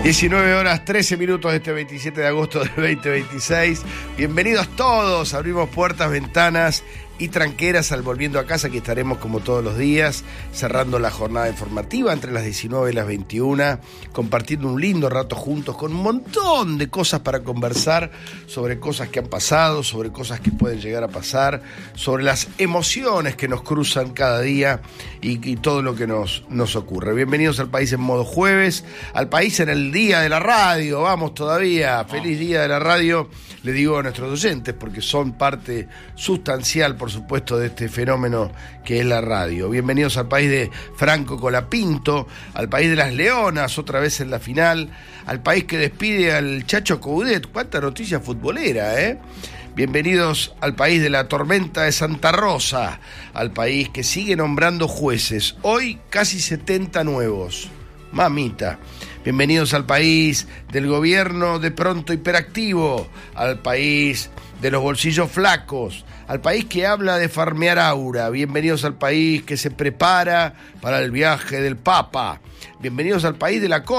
19 horas 13 minutos de este 27 de agosto del 2026. Bienvenidos todos. Abrimos puertas, ventanas y tranqueras al Volviendo a Casa. Aquí estaremos como todos los días, cerrando la jornada informativa entre las 19 y las 21, compartiendo un lindo rato juntos con un montón de cosas para conversar sobre cosas que han pasado, sobre cosas que pueden llegar a pasar, sobre las emociones que nos cruzan cada día y todo lo que nos ocurre. Bienvenidos al País en modo jueves, al País en el Día de la Radio. Vamos todavía, feliz Día de la Radio, le digo a nuestros oyentes, porque son parte sustancial, por supuesto, de este fenómeno que es la radio. Bienvenidos al país de Franco Colapinto, al país de las Leonas, otra vez en la final, al país que despide al Chacho Coudet. Cuánta noticia futbolera, ¿eh? Bienvenidos al país de la tormenta de Santa Rosa, al país que sigue nombrando jueces. Hoy casi 70 nuevos. Mamita. Bienvenidos al país del gobierno de pronto hiperactivo, al país de los bolsillos flacos, al país que habla de farmear aura. Bienvenidos al país que se prepara para el viaje del Papa. Bienvenidos al país de la